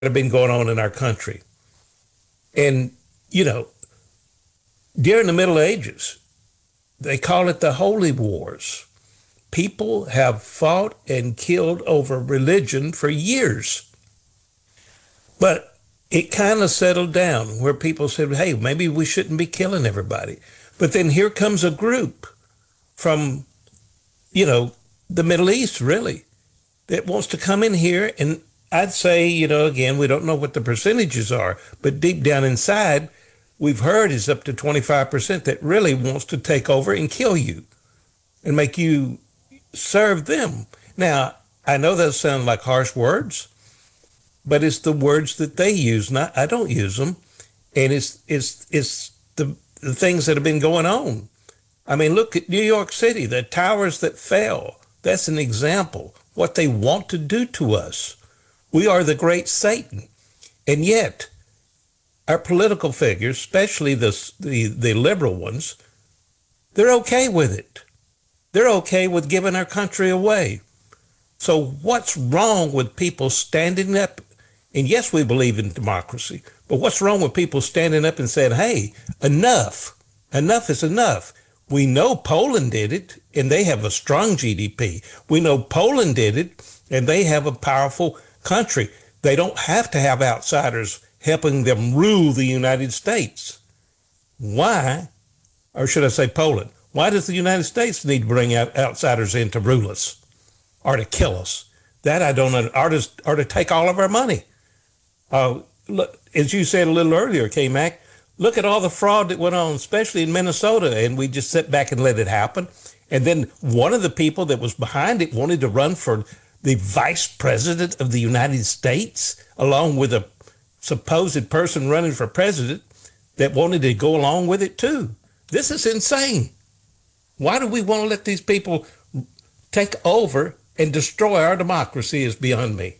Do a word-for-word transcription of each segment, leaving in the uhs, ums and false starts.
have been going on in our country. And, you know, during the Middle Ages, they call it the Holy Wars. People have fought and killed over religion for years. But it kind of settled down where people said, hey, maybe we shouldn't be killing everybody. But then here comes a group from, you know, the Middle East, really, that wants to come in here. And I'd say, you know, again, we don't know what the percentages are, but deep down inside, we've heard is up to twenty-five percent that really wants to take over and kill you and make you serve them. Now, I know those sound like harsh words, but it's the words that they use. Not, I don't use them. And it's, it's, it's the, the things that have been going on. I mean, look at New York City, the towers that fell. That's an example. What they want to do to us. We are the great Satan. And yet, our political figures, especially the, the, the liberal ones, they're okay with it. They're okay with giving our country away. So what's wrong with people standing up? And yes, we believe in democracy, but what's wrong with people standing up and saying, hey, enough, enough is enough. We know Poland did it, and they have a strong G D P. We know Poland did it, and they have a powerful country. They don't have to have outsiders helping them rule the United States. Why, or should I say Poland, why does the United States need to bring out outsiders in to rule us or to kill us? That I don't know, or to, or to take all of our money. Uh, look, as you said a little earlier, K-Mac, look at all the fraud that went on, especially in Minnesota, and we just sat back and let it happen. And then one of the people that was behind it wanted to run for the vice president of the United States, along with a supposed person running for president that wanted to go along with it too. This is insane. Why do we want to let these people take over and destroy our democracy is beyond me.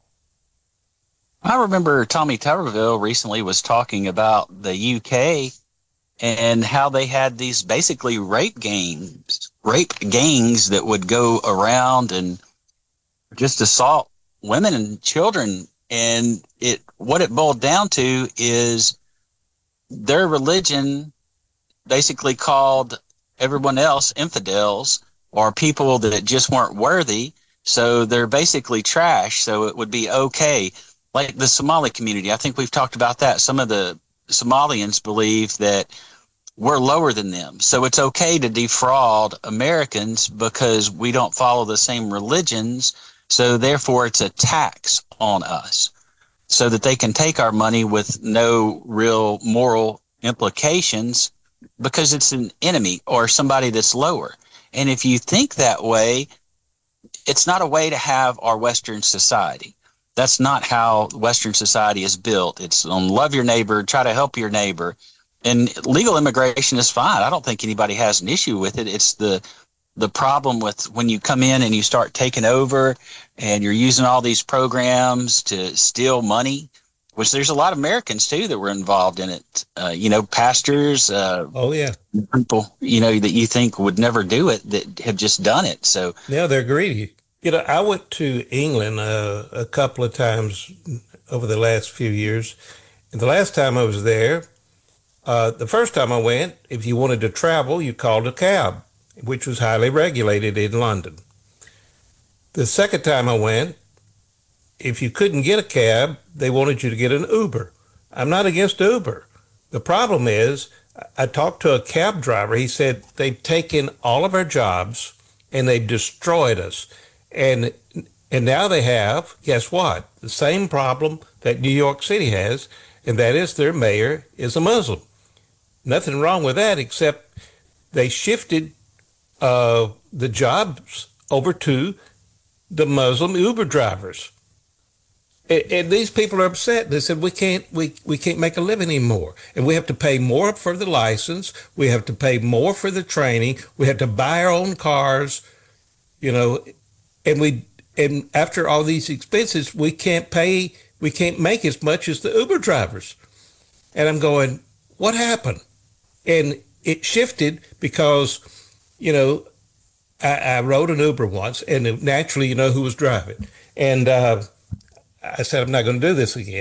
I remember Tommy Tuberville recently was talking about the U K and how they had these basically rape gangs, rape gangs that would go around and just assault women and children. And it, what it boiled down to is their religion basically called everyone else infidels or people that just weren't worthy. So they're basically trash. So it would be okay. Like the Somali community, I think we've talked about that. Some of the Somalians believe that we're lower than them. So it's okay to defraud Americans because we don't follow the same religions. So therefore it's a tax on us so that they can take our money with no real moral implications because it's an enemy or somebody that's lower. And if you think that way, it's not a way to have our Western society. That's not how Western society is built. It's on love your neighbor, try to help your neighbor. And legal immigration is fine. I don't think anybody has an issue with it. It's the the problem with when you come in and you start taking over and you're using all these programs to steal money, which there's a lot of Americans too that were involved in it. Uh, you know, pastors, uh, oh yeah, people, you know, that you think would never do it that have just done it. So yeah, they're greedy. You know, I went to England uh, a couple of times over the last few years. And the last time I was there, uh, the first time I went, if you wanted to travel, you called a cab, which was highly regulated in London. The second time I went, if you couldn't get a cab, they wanted you to get an Uber. I'm not against Uber. The problem is, I talked to a cab driver. He said they've taken all of our jobs and they've destroyed us. And and now they have, guess what? The same problem that New York City has, and that is their mayor is a Muslim. Nothing wrong with that, except they shifted uh, the jobs over to the Muslim Uber drivers. And, and these people are upset. They said, we can't, we, we can't make a living anymore. And we have to pay more for the license. We have to pay more for the training. We have to buy our own cars, you know. And we and after all these expenses, we can't pay, we can't make as much as the Uber drivers. And I'm going, what happened? And it shifted because, you know, I, I rode an Uber once, and naturally, you know who was driving. And uh, I said, I'm not going to do this again.